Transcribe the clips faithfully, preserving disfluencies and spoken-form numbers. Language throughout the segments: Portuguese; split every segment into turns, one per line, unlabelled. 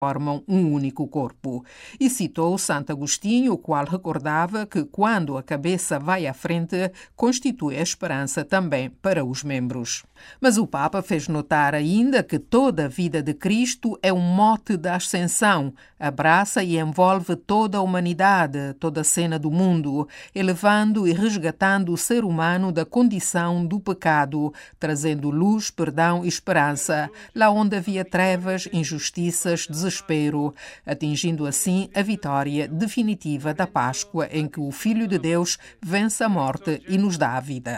formam um único corpo. E citou Santo Agostinho, o qual recordava que quando a cabeça vai à frente, constitui a esperança também para os membros. Mas o Papa fez notar ainda que toda a vida de Cristo é um mote da ascensão, abraça e envolve toda a humanidade, toda a cena do mundo, elevando e resgatando o ser humano da condição do pecado, trazendo luz, perdão e esperança, lá onde havia trevas, injustiças, desespero, atingindo assim a vitória definitiva da Páscoa, em que o Filho de Deus vence a morte e nos dá a vida.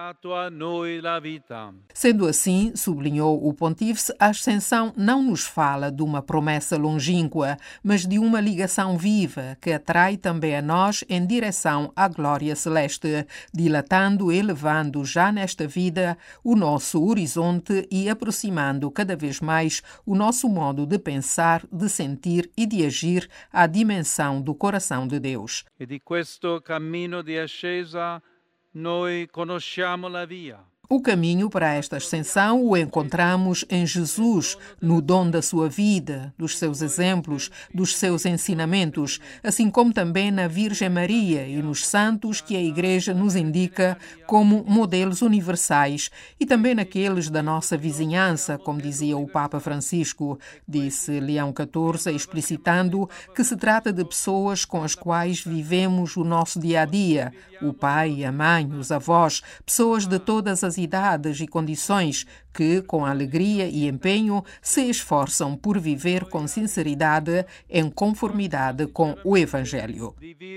Sendo assim, sublinhou o Pontífice, a ascensão não nos fala de uma promessa longínqua, mas de uma ligação viva que atrai também a nós em direção à glória celeste, dilatando e elevando já nesta vida o nosso horizonte e aproximando cada vez mais o nosso modo de pensar, de sentir e de agir à dimensão do coração de Deus.
E di questo cammino di ascesa noi conosciamo la via.
O caminho para esta ascensão o encontramos em Jesus, no dom da sua vida, dos seus exemplos, dos seus ensinamentos, assim como também na Virgem Maria e nos santos que a Igreja nos indica como modelos universais e também naqueles da nossa vizinhança, como dizia o Papa Francisco, disse Leão catorze, explicitando que se trata de pessoas com as quais vivemos o nosso dia-a-dia, o pai, a mãe, os avós, pessoas de todas as idades e condições que, com alegria e empenho, se esforçam por viver com sinceridade em conformidade com o Evangelho.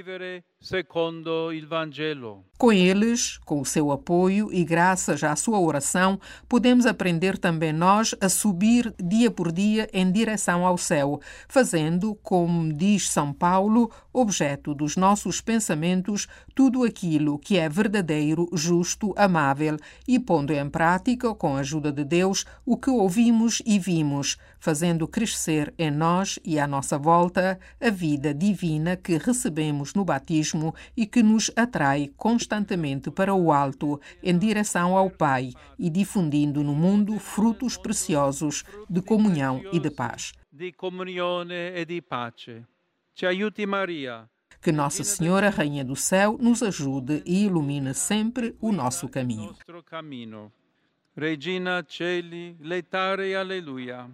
Com eles, com o seu apoio e graças à sua oração, podemos aprender também nós a subir dia por dia em direção ao céu, fazendo, como diz São Paulo, objeto dos nossos pensamentos tudo aquilo que é verdadeiro, justo, amável e pondo em prática, com a ajuda de Deus, o que ouvimos e vimos, fazendo crescer em nós e à nossa volta a vida divina que recebemos no batismo e que nos atrai constantemente para o alto, em direção ao Pai e difundindo no mundo frutos preciosos de comunhão e de paz.
Di comunione e di pace. Ci aiuti Maria.
Que Nossa Senhora, Rainha do Céu, nos ajude e ilumine sempre o nosso caminho.
Regina Celi, letare alleluia.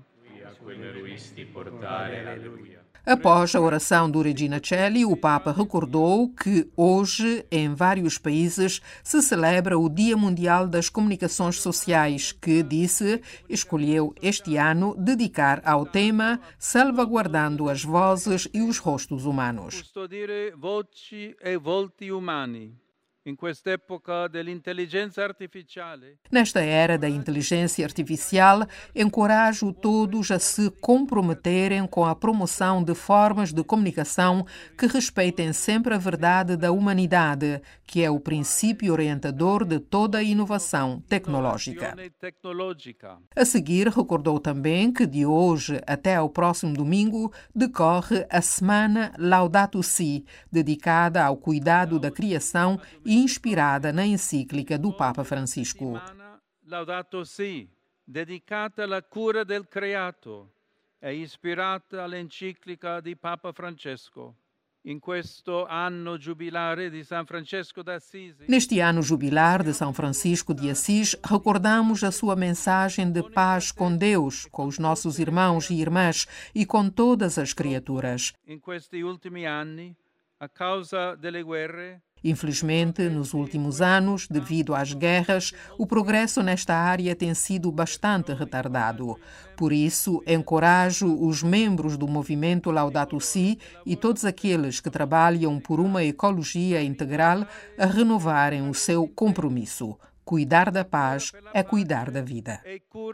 Após a oração do Regina Celi, o Papa recordou que hoje, em vários países, se celebra o Dia Mundial das Comunicações Sociais, que, disse, escolheu este ano dedicar ao tema Salvaguardando as Vozes e os Rostos Humanos.
Custodire voci e volti umani. In quest'epoca dell'intelligenza artificiale.
Nesta era da inteligência artificial, encorajo todos a se comprometerem com a promoção de formas de comunicação que respeitem sempre a verdade da humanidade, que é o princípio orientador de toda a inovação tecnológica. A seguir, recordou também que de hoje até ao próximo domingo decorre a Semana Laudato Si, dedicada ao cuidado da criação e inspirada na encíclica do Papa Francisco.
Laudato Si, dedicata alla cura del creato e ispirata all'enciclica di Papa Francesco. In questo anno giubilare di San Francesco d'Assisi.
Neste ano jubilar de São Francisco de Assis, recordamos a sua mensagem de paz com Deus, com os nossos irmãos e irmãs e com todas as criaturas.
In questi ultimi anni, a causa delle guerre,
infelizmente, nos últimos anos, devido às guerras, o progresso nesta área tem sido bastante retardado. Por isso, encorajo os membros do movimento Laudato Si e todos aqueles que trabalham por uma ecologia integral a renovarem o seu compromisso. Cuidar da paz é cuidar da vida.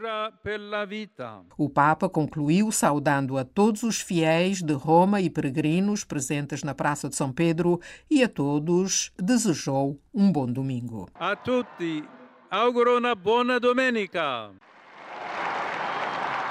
O Papa concluiu saudando a todos os fiéis de Roma e peregrinos presentes na Praça de São Pedro e a todos desejou um bom domingo.
A tutti auguro una buona domenica.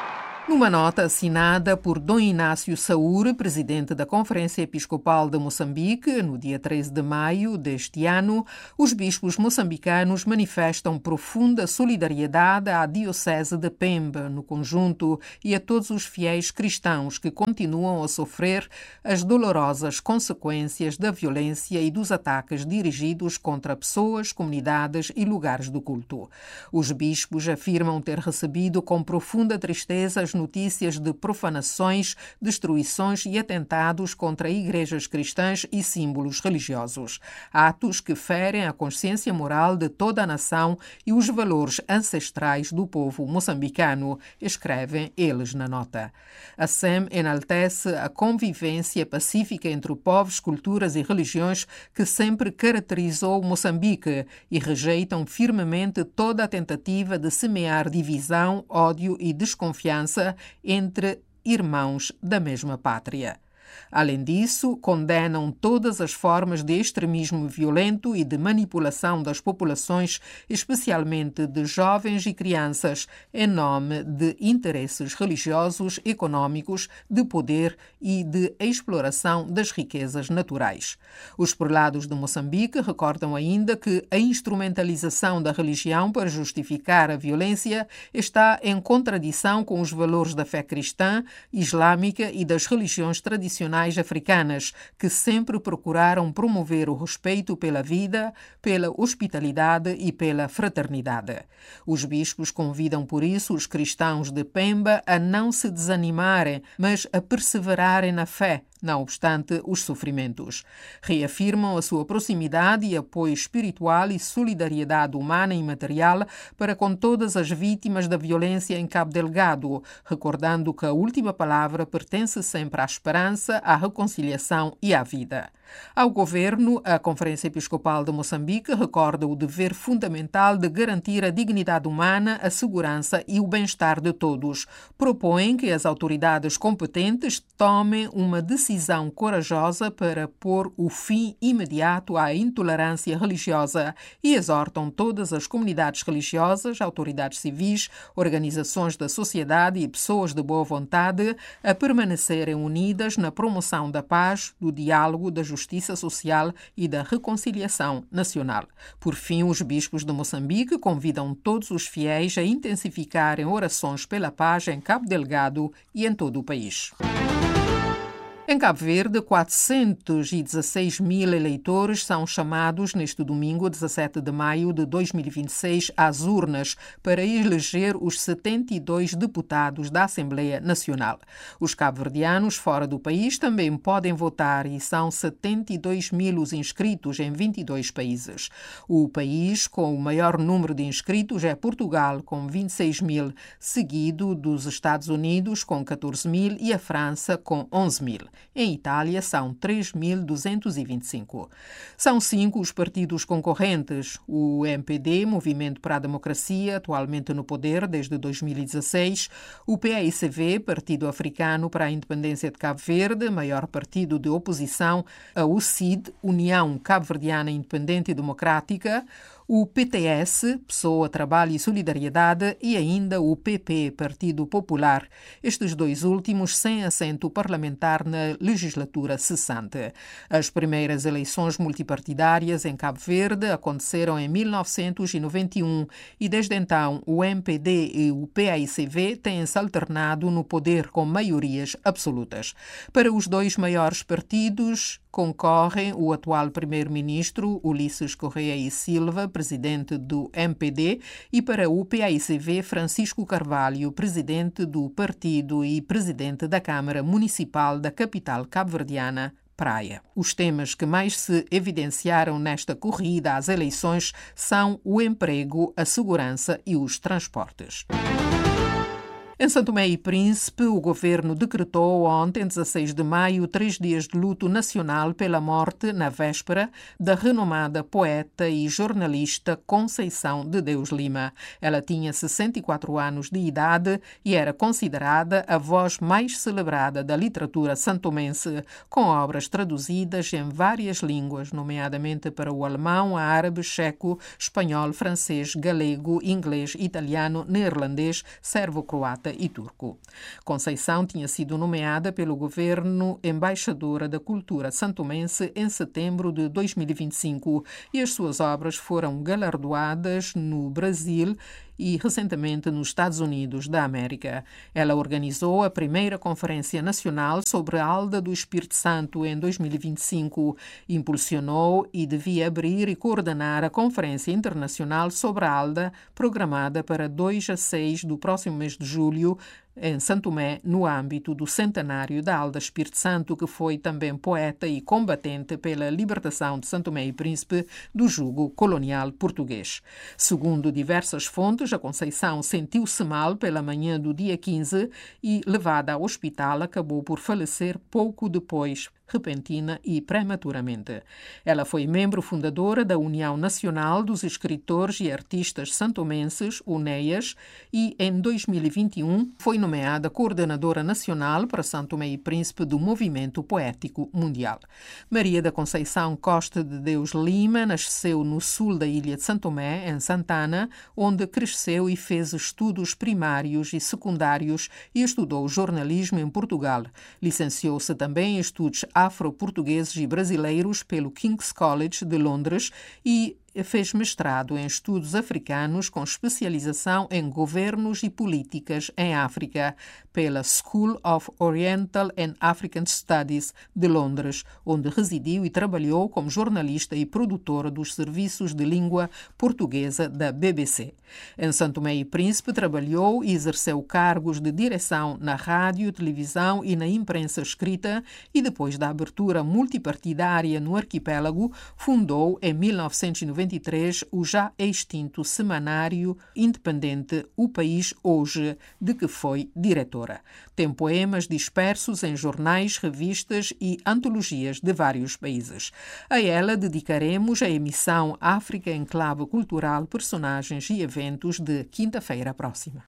Numa nota assinada por Dom Inácio Saúre, presidente da Conferência Episcopal de Moçambique, no dia treze de maio deste ano, os bispos moçambicanos manifestam profunda solidariedade à Diocese de Pemba, no conjunto, e a todos os fiéis cristãos que continuam a sofrer as dolorosas consequências da violência e dos ataques dirigidos contra pessoas, comunidades e lugares do culto. Os bispos afirmam ter recebido com profunda tristeza as notícias de profanações, destruições e atentados contra igrejas cristãs e símbolos religiosos. Atos que ferem a consciência moral de toda a nação e os valores ancestrais do povo moçambicano, escrevem eles na nota. A S E M enaltece a convivência pacífica entre povos, culturas e religiões que sempre caracterizou Moçambique e rejeitam firmemente toda a tentativa de semear divisão, ódio e desconfiança entre irmãos da mesma pátria. Além disso, condenam todas as formas de extremismo violento e de manipulação das populações, especialmente de jovens e crianças, em nome de interesses religiosos, econômicos, de poder e de exploração das riquezas naturais. Os prelados de Moçambique recordam ainda que a instrumentalização da religião para justificar a violência está em contradição com os valores da fé cristã, islâmica e das religiões tradicionais africanas, que sempre procuraram promover o respeito pela vida, pela hospitalidade e pela fraternidade. Os bispos convidam, por isso, os cristãos de Pemba a não se desanimarem, mas a perseverarem na fé, não obstante os sofrimentos. Reafirmam a sua proximidade e apoio espiritual e solidariedade humana e material para com todas as vítimas da violência em Cabo Delgado, recordando que a última palavra pertence sempre à esperança, à reconciliação e à vida. Ao governo, a Conferência Episcopal de Moçambique recorda o dever fundamental de garantir a dignidade humana, a segurança e o bem-estar de todos. Propõem que as autoridades competentes tomem uma decisão corajosa para pôr o fim imediato à intolerância religiosa e exortam todas as comunidades religiosas, autoridades civis, organizações da sociedade e pessoas de boa vontade a permanecerem unidas na promoção da paz, do diálogo, da justiça justiça social e da reconciliação nacional. Por fim, os bispos de Moçambique convidam todos os fiéis a intensificarem orações pela paz em Cabo Delgado e em todo o país. Em Cabo Verde, quatrocentos e dezesseis mil eleitores são chamados neste domingo, dezassete de maio de dois mil e vinte e seis, às urnas para eleger os setenta e dois deputados da Assembleia Nacional. Os cabo-verdianos fora do país também podem votar e são setenta e dois mil os inscritos em vinte e dois países. O país com o maior número de inscritos é Portugal, com vinte e seis mil, seguido dos Estados Unidos, com catorze mil, e a França, com onze mil. Em Itália, são três mil duzentos e vinte e cinco. São cinco os partidos concorrentes. O M P D, Movimento para a Democracia, atualmente no poder desde dois mil e dezesseis. O P A I C V, Partido Africano para a Independência de Cabo Verde, maior partido de oposição. A U C I D, União Cabo-Verdiana Independente e Democrática. O P T S, Pessoa, Trabalho e Solidariedade, e ainda o P P, Partido Popular, estes dois últimos sem assento parlamentar na legislatura cessante. As primeiras eleições multipartidárias em Cabo Verde aconteceram em mil novecentos e noventa e um e desde então o M P D e o P A I C V têm-se alternado no poder com maiorias absolutas. Para os dois maiores partidos concorrem o atual primeiro-ministro Ulisses Correia e Silva, presidente do M P D, e para o P A I C V, Francisco Carvalho, presidente do partido e presidente da Câmara Municipal da capital cabo-verdiana, Praia. Os temas que mais se evidenciaram nesta corrida às eleições são o emprego, a segurança e os transportes. Em São Tomé e Príncipe, o governo decretou ontem, dezasseis de maio, três dias de luto nacional pela morte, na véspera, da renomada poeta e jornalista Conceição de Deus Lima. Ela tinha sessenta e quatro anos de idade e era considerada a voz mais celebrada da literatura santomense, com obras traduzidas em várias línguas, nomeadamente para o alemão, árabe, checo, espanhol, francês, galego, inglês, italiano, neerlandês, servo-croata croata e turco. Conceição tinha sido nomeada pelo governo embaixadora da cultura santomense em setembro de dois mil e vinte e cinco e as suas obras foram galardoadas no Brasil e recentemente nos Estados Unidos da América. Ela organizou a primeira Conferência Nacional sobre a Alda do Espírito Santo em dois mil e vinte e cinco, impulsionou e devia abrir e coordenar a Conferência Internacional sobre a Alda, programada para dois a seis do próximo mês de julho, em São Tomé, no âmbito do centenário da Alda Espírito Santo, que foi também poeta e combatente pela libertação de São Tomé e Príncipe do jugo colonial português. Segundo diversas fontes, a Conceição sentiu-se mal pela manhã do dia quinze e, levada ao hospital, acabou por falecer pouco depois, repentina e prematuramente. Ela foi membro fundadora da União Nacional dos Escritores e Artistas Santomenses, UNEAS, e em dois mil e vinte e um foi nomeada coordenadora nacional para São Tomé e Príncipe do Movimento Poético Mundial. Maria da Conceição Costa de Deus Lima nasceu no sul da ilha de São Tomé, em Santana, onde cresceu e fez estudos primários e secundários e estudou jornalismo em Portugal. Licenciou-se também em estudos afro-portugueses e brasileiros pelo King's College de Londres e fez mestrado em estudos africanos com especialização em governos e políticas em África pela School of Oriental and African Studies de Londres, onde residiu e trabalhou como jornalista e produtora dos serviços de língua portuguesa da B B C. Em São Tomé e Príncipe trabalhou e exerceu cargos de direção na rádio, televisão e na imprensa escrita e depois da abertura multipartidária no arquipélago, fundou em mil novecentos e noventa e três o já extinto semanário independente O País Hoje, de que foi diretora. Tem poemas dispersos em jornais, revistas e antologias de vários países. A ela dedicaremos a emissão África em Clave Cultural, Personagens e Eventos de quinta-feira próxima.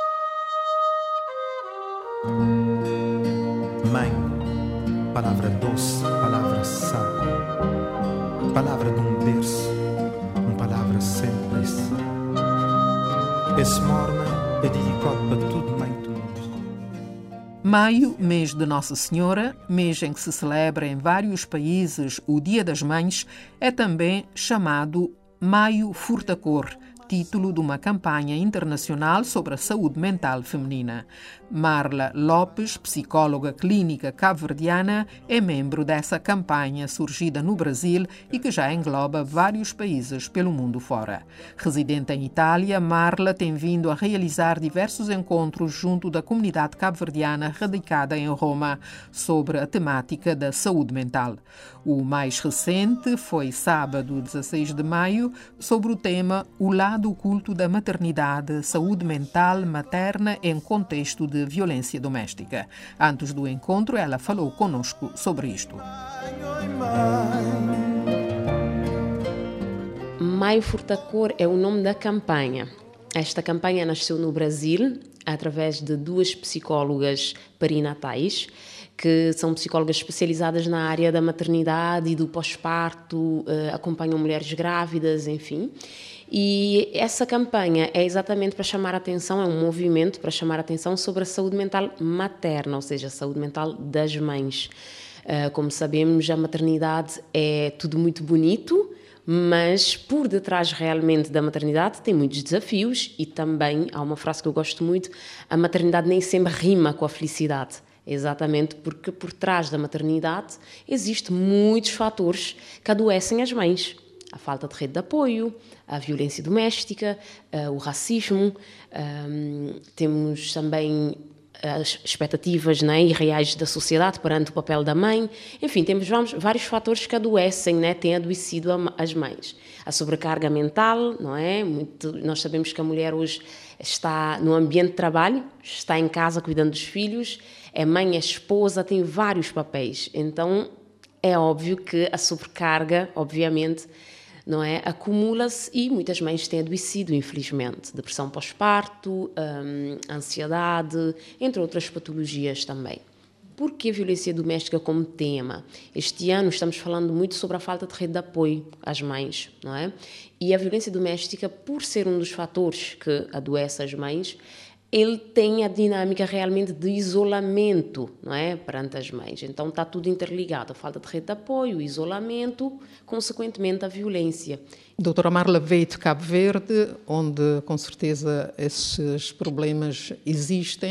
Mãe, palavra doce, palavra sã, palavra de um berço, uma palavra simples. Esse morna é dedicado para tudo, mãe do mundo.
Maio, mês de Nossa Senhora, mês em que se celebra em vários países o Dia das Mães, é também chamado Maio Furta-Cor, título de uma campanha internacional sobre a saúde mental feminina. Marla Lopes, psicóloga clínica cabo-verdiana, é membro dessa campanha surgida no Brasil e que já engloba vários países pelo mundo fora. Residente em Itália, Marla tem vindo a realizar diversos encontros junto da comunidade cabo-verdiana radicada em Roma sobre a temática da saúde mental. O mais recente foi sábado, dezasseis de maio, sobre o tema O lado oculto da maternidade, saúde mental materna em contexto de violência doméstica. Antes do encontro, ela falou conosco sobre isto.
Maio Furta-Cor é o nome da campanha. Esta campanha nasceu no Brasil através de duas psicólogas perinatais, que são psicólogas especializadas na área da maternidade e do pós-parto, acompanham mulheres grávidas, enfim. E essa campanha é exatamente para chamar a atenção, é um movimento para chamar a atenção sobre a saúde mental materna, ou seja, a saúde mental das mães. Como sabemos, a maternidade é tudo muito bonito, mas por detrás realmente da maternidade tem muitos desafios e também, há uma frase que eu gosto muito, a maternidade nem sempre rima com a felicidade. Exatamente porque por trás da maternidade existem muitos fatores que adoecem as mães. A falta de rede de apoio, a violência doméstica, uh, o racismo, um, temos também as expectativas, né, irreais da sociedade perante o papel da mãe. Enfim, temos vamos, vários fatores que adoecem, né, têm adoecido a, as mães. A sobrecarga mental, não é? Muito, nós sabemos que a mulher hoje está no ambiente de trabalho, está em casa cuidando dos filhos, é mãe, é esposa, tem vários papéis. Então, é óbvio que a sobrecarga, obviamente, não é? Acumula-se e muitas mães têm adoecido, infelizmente. Depressão pós-parto, hum, ansiedade, entre outras patologias também. Por que a violência doméstica como tema? Este ano estamos falando muito sobre a falta de rede de apoio às mães, não é? E a violência doméstica, por ser um dos fatores que adoece as mães, ele tem a dinâmica realmente de isolamento, não é, perante as mães. Então está tudo interligado, a falta de rede de apoio, o isolamento, consequentemente a violência.
Doutora Marla veio de Cabo Verde, onde com certeza esses problemas existem,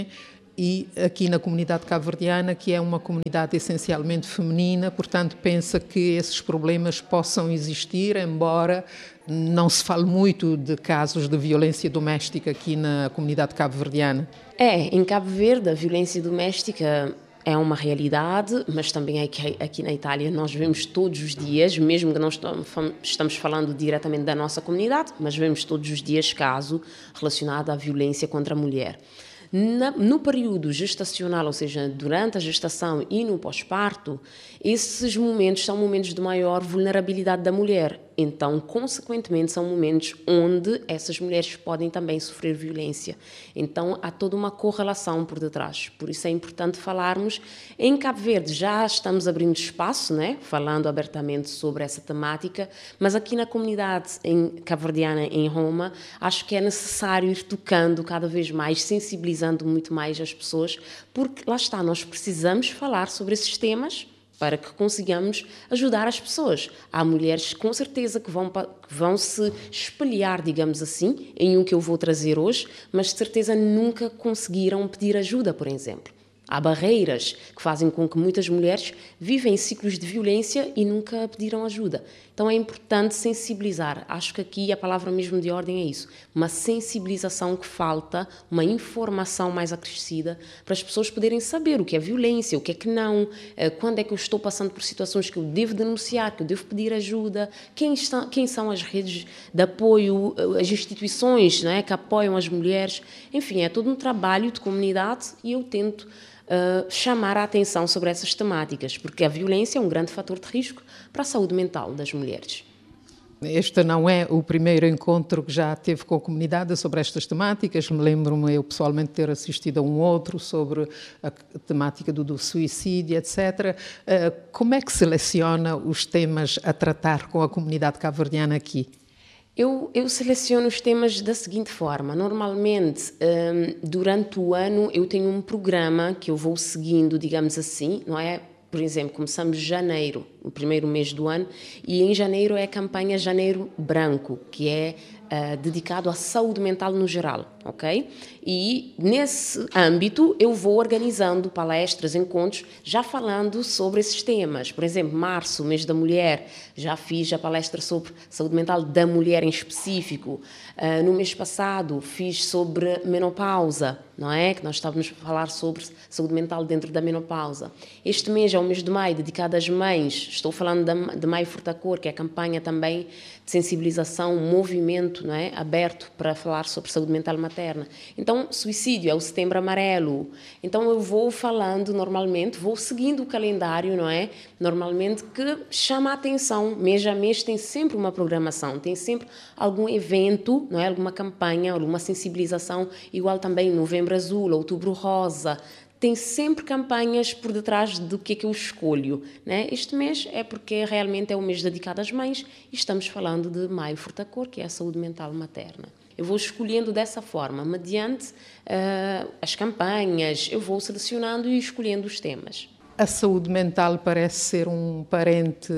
e aqui na comunidade cabo-verdiana, que é uma comunidade essencialmente feminina, portanto pensa que esses problemas possam existir, embora não se fale muito de casos de violência doméstica aqui na comunidade cabo-verdiana.
É, em Cabo Verde a violência doméstica é uma realidade, mas também aqui, aqui na Itália nós vemos todos os dias, mesmo que não estamos falando diretamente da nossa comunidade, mas vemos todos os dias caso relacionado à violência contra a mulher. Na, no período gestacional, ou seja, durante a gestação e no pós-parto, esses momentos são momentos de maior vulnerabilidade da mulher. Então, consequentemente, são momentos onde essas mulheres podem também sofrer violência. Então, há toda uma correlação por detrás. Por isso é importante falarmos. Em Cabo Verde já estamos abrindo espaço, né? Falando abertamente sobre essa temática, mas aqui na comunidade em cabo-verdiana, em Roma, acho que é necessário ir tocando cada vez mais, sensibilizando muito mais as pessoas, porque lá está, nós precisamos falar sobre esses temas para que consigamos ajudar as pessoas. Há mulheres, com certeza, que vão, que vão se espelhar, digamos assim, em um que eu vou trazer hoje, mas de certeza nunca conseguiram pedir ajuda, por exemplo. Há barreiras que fazem com que muitas mulheres vivem ciclos de violência e nunca pediram ajuda. Então é importante sensibilizar. Acho que aqui a palavra mesmo de ordem é isso. Uma sensibilização que falta, uma informação mais acrescida para as pessoas poderem saber o que é violência, o que é que não, quando é que eu estou passando por situações que eu devo denunciar, que eu devo pedir ajuda, quem, está, quem são as redes de apoio, as instituições, não é, que apoiam as mulheres. Enfim, é todo um trabalho de comunidade e eu tento Uh, chamar a atenção sobre essas temáticas, porque a violência é um grande fator de risco para a saúde mental das mulheres.
Este não é o primeiro encontro que já teve com a comunidade sobre estas temáticas. Me lembro-me eu pessoalmente ter assistido a um outro sobre a temática do, do suicídio, etcétera. Uh, como é que seleciona os temas a tratar com a comunidade cabo-verdiana aqui?
Eu, eu seleciono os temas da seguinte forma. Normalmente, um, durante o ano, eu tenho um programa que eu vou seguindo, digamos assim, não é? Por exemplo, começamos janeiro, o primeiro mês do ano, e em janeiro é a campanha Janeiro Branco, que é uh, dedicado à saúde mental no geral, ok? E nesse âmbito eu vou organizando palestras, encontros, já falando sobre esses temas. Por exemplo, março, mês da mulher, já fiz a palestra sobre saúde mental da mulher em específico. Uh, no mês passado fiz sobre menopausa, não é? Que nós estávamos a falar sobre saúde mental dentro da menopausa. Este mês é o mês de maio, dedicado às mães. Estou falando de Maio Furtacor, que é a campanha também de sensibilização, um movimento, não é, aberto para falar sobre saúde mental materna. Então, suicídio é o Setembro Amarelo. Então, eu vou falando normalmente, vou seguindo o calendário, não é? Normalmente que chama a atenção. Mês a mês tem sempre uma programação, tem sempre algum evento, não é? Alguma campanha, alguma sensibilização, igual também Novembro Azul, Outubro Rosa. Tem sempre campanhas por detrás do que é que eu escolho, né? Este mês é porque realmente é o mês dedicado às mães e estamos falando de Maio Furtacor, que é a saúde mental materna. Eu vou escolhendo dessa forma, mediante uh, as campanhas, eu vou selecionando e escolhendo os temas.
A saúde mental parece ser um parente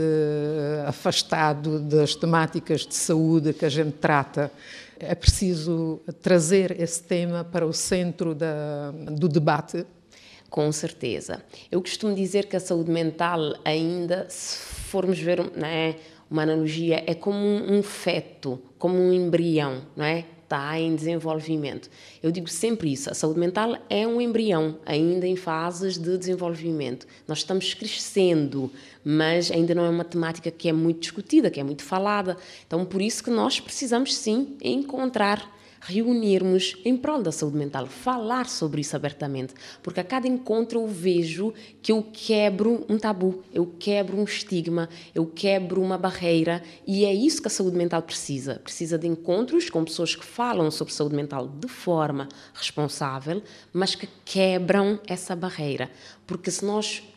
afastado das temáticas de saúde que a gente trata. É preciso trazer esse tema para o centro da, do debate?
Com certeza. Eu costumo dizer que a saúde mental ainda, se formos ver, não é, uma analogia, é como um, um feto, como um embrião, não é? Está em desenvolvimento. Eu digo sempre isso, a saúde mental é um embrião, ainda em fases de desenvolvimento. Nós estamos crescendo, mas ainda não é uma temática que é muito discutida, que é muito falada. Então, por isso que nós precisamos, sim, encontrar, reunirmos em prol da saúde mental, falar sobre isso abertamente, porque a cada encontro eu vejo que eu quebro um tabu, eu quebro um estigma, eu quebro uma barreira, e é isso que a saúde mental precisa. Precisa de encontros com pessoas que falam sobre saúde mental de forma responsável, mas que quebram essa barreira, porque se nós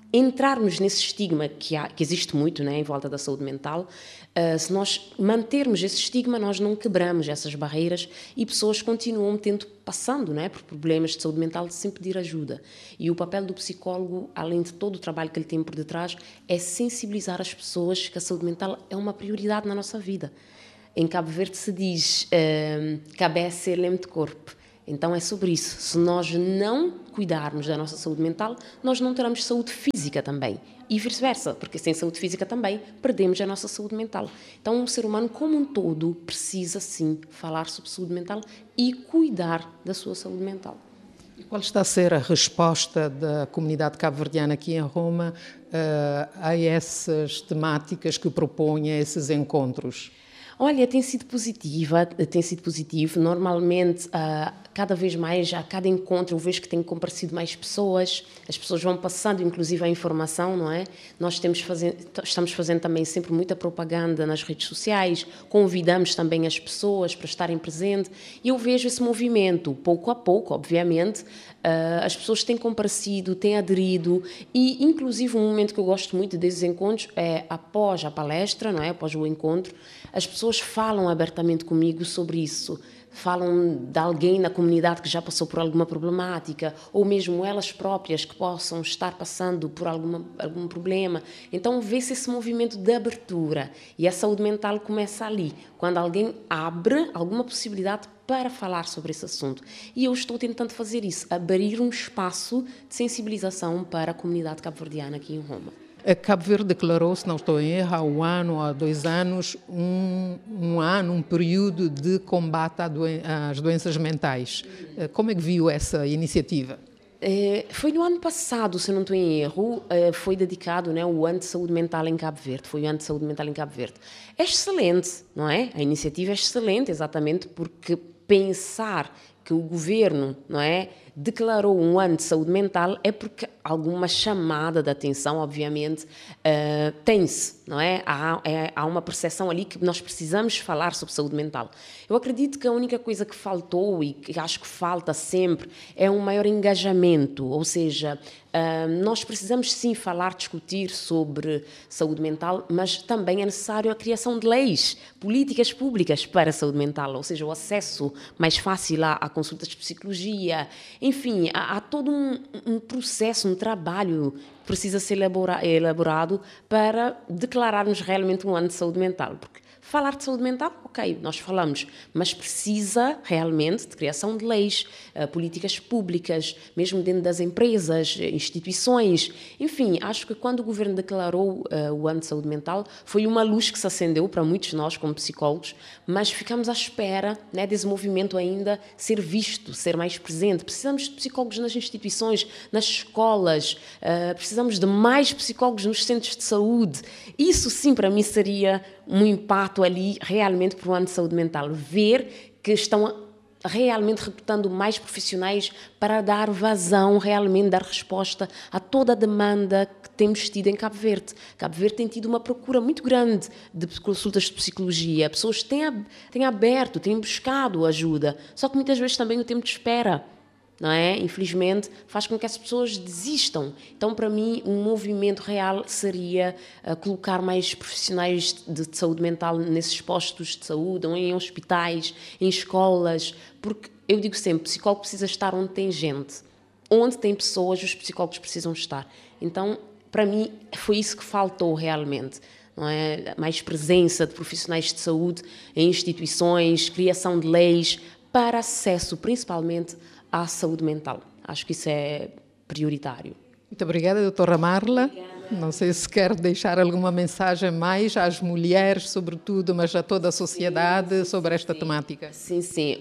entrarmos nesse estigma que, há, que existe muito, né, em volta da saúde mental, uh, se nós mantermos esse estigma, nós não quebramos essas barreiras e pessoas continuam tendo, passando, né, por problemas de saúde mental sem pedir ajuda. E o papel do psicólogo, além de todo o trabalho que ele tem por detrás, é sensibilizar as pessoas que a saúde mental é uma prioridade na nossa vida. Em Cabo Verde se diz uh, cabeça e leme de corpo. Então é sobre isso. Se nós não cuidarmos da nossa saúde mental, nós não teremos saúde física também. E vice-versa, porque sem saúde física também perdemos a nossa saúde mental. Então o ser humano como um todo precisa sim falar sobre saúde mental e cuidar da sua saúde mental.
E qual está a ser a resposta da comunidade cabo-verdiana aqui em Roma uh, a essas temáticas que propõem esses encontros?
Olha, tem sido positiva, tem sido positivo. Normalmente, uh, cada vez mais, a cada encontro, eu vejo que tem comparecido mais pessoas, as pessoas vão passando, inclusive, a informação, não é? Nós temos fazer, estamos fazendo também sempre muita propaganda nas redes sociais, convidamos também as pessoas para estarem presentes, e eu vejo esse movimento, pouco a pouco, obviamente, uh, as pessoas têm comparecido, têm aderido, e, inclusive, um momento que eu gosto muito desses encontros é após a palestra, não é? Após o encontro, as pessoas falam abertamente comigo sobre isso, falam de alguém na comunidade que já passou por alguma problemática, ou mesmo elas próprias que possam estar passando por alguma, algum problema. Então vê-se esse movimento de abertura, e a saúde mental começa ali, quando alguém abre alguma possibilidade para falar sobre esse assunto. E eu estou tentando fazer isso, abrir um espaço de sensibilização para a comunidade cabo-verdiana aqui em Roma.
Cabo Verde declarou, se não estou em erro, há um ano, há dois anos, um, um ano, um período de combate às doenças mentais. Como é que viu essa iniciativa?
É, foi no ano passado, se não estou em erro, é, foi dedicado, né, o Ano de Saúde Mental em Cabo Verde. Foi o Ano de Saúde Mental em Cabo Verde. É excelente, não é? A iniciativa é excelente, exatamente porque pensar que o governo, não é, declarou um ano de saúde mental é porque alguma chamada de atenção, obviamente, uh, tem-se, não é? Há, é? há uma percepção ali que nós precisamos falar sobre saúde mental. Eu acredito que a única coisa que faltou e que acho que falta sempre é um maior engajamento, ou seja, uh, nós precisamos sim falar, discutir sobre saúde mental, mas também é necessário a criação de leis, políticas públicas para a saúde mental, ou seja, o acesso mais fácil à, à consultas de psicologia. Enfim, há, há todo um, um processo, um trabalho que precisa ser elabora, elaborado para declararmos realmente um ano de saúde mental. Porque falar de saúde mental, ok, nós falamos, mas precisa realmente de criação de leis, uh, políticas públicas, mesmo dentro das empresas, instituições. Enfim, acho que quando o governo declarou uh, o ano de saúde mental, foi uma luz que se acendeu para muitos de nós como psicólogos, mas ficamos à espera, né, desse movimento ainda ser visto, ser mais presente. Precisamos de psicólogos nas instituições, nas escolas, uh, precisamos de mais psicólogos nos centros de saúde. Isso sim, para mim, seria um impacto ali realmente para o ano de saúde mental. Ver que estão realmente recrutando mais profissionais para dar vazão, realmente dar resposta a toda a demanda que temos tido em Cabo Verde. Cabo Verde tem tido uma procura muito grande de consultas de psicologia. Pessoas têm, têm aberto, têm buscado ajuda, só que muitas vezes também o tempo de espera, não é? Infelizmente, faz com que as pessoas desistam. Então, para mim, um movimento real seria uh, colocar mais profissionais de, de saúde mental nesses postos de saúde, ou em hospitais, em escolas, porque eu digo sempre, o psicólogo precisa estar onde tem gente. Onde tem pessoas, os psicólogos precisam estar. Então, para mim, foi isso que faltou realmente. Não é? Mais presença de profissionais de saúde em instituições, criação de leis para acesso, principalmente, à saúde mental. Acho que isso é prioritário.
Muito obrigada, doutora Marla. Obrigada. Não sei se quer deixar alguma mensagem mais às mulheres, sobretudo, mas a toda a sociedade, sim, sobre esta
sim.
temática.
Sim, sim.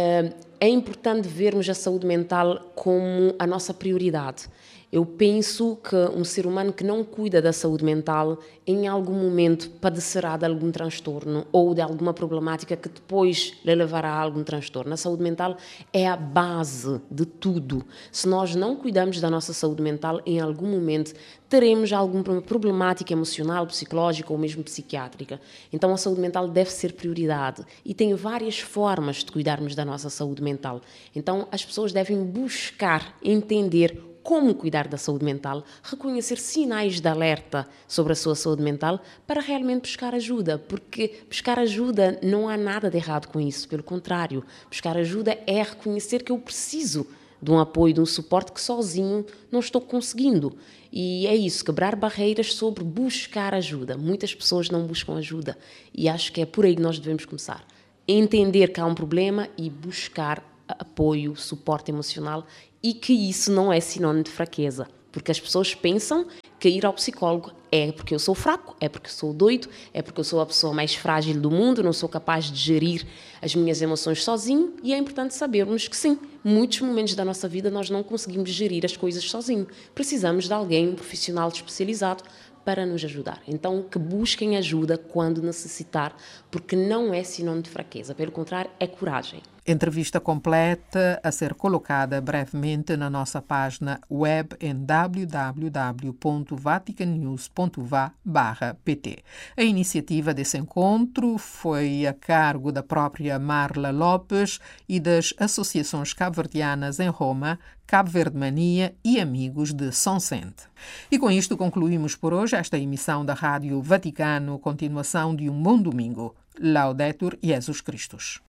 É importante vermos a saúde mental como a nossa prioridade. Eu penso que um ser humano que não cuida da saúde mental, em algum momento padecerá de algum transtorno ou de alguma problemática que depois lhe levará a algum transtorno. A saúde mental é a base de tudo. Se nós não cuidamos da nossa saúde mental, em algum momento teremos alguma problemática emocional, psicológica ou mesmo psiquiátrica. Então a saúde mental deve ser prioridade e tem várias formas de cuidarmos da nossa saúde mental. Então as pessoas devem buscar entender como cuidar da saúde mental, reconhecer sinais de alerta sobre a sua saúde mental para realmente buscar ajuda, porque buscar ajuda não há nada de errado com isso, pelo contrário, buscar ajuda é reconhecer que eu preciso de um apoio, de um suporte que sozinho não estou conseguindo. E é isso, quebrar barreiras sobre buscar ajuda. Muitas pessoas não buscam ajuda e acho que é por aí que nós devemos começar. Entender que há um problema e buscar apoio, suporte emocional e que isso não é sinónimo de fraqueza. Porque as pessoas pensam que ir ao psicólogo é porque eu sou fraco, é porque eu sou doido, é porque eu sou a pessoa mais frágil do mundo, não sou capaz de gerir as minhas emoções sozinho, e é importante sabermos que sim, muitos momentos da nossa vida nós não conseguimos gerir as coisas sozinho. Precisamos de alguém, um profissional especializado, para nos ajudar. Então, que busquem ajuda quando necessitar, porque não é sinônimo de fraqueza, pelo contrário, é coragem.
Entrevista completa a ser colocada brevemente na nossa página web em w w w ponto vatican news ponto v a barra p t. A iniciativa desse encontro foi a cargo da própria Marla Lopes e das associações cabo-verdianas em Roma, Cabo Verde Mania e Amigos de São Sente. E com isto concluímos por hoje esta emissão da Rádio Vaticano, continuação de um bom domingo. Laudetur Jesus Christus.